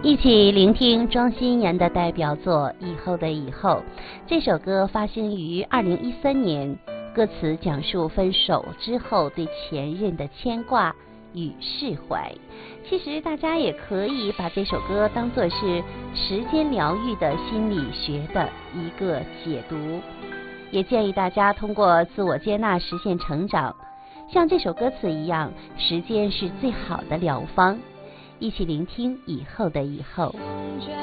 一起聆听庄心妍的代表作《以后的以后》。这首歌发行于2013年，歌词讲述分手之后对前任的牵挂与释怀。其实大家也可以把这首歌当作是时间疗愈的心理学的一个解读，也建议大家通过自我接纳实现成长。像这首歌词一样，时间是最好的疗方。一起聆听以后的以后。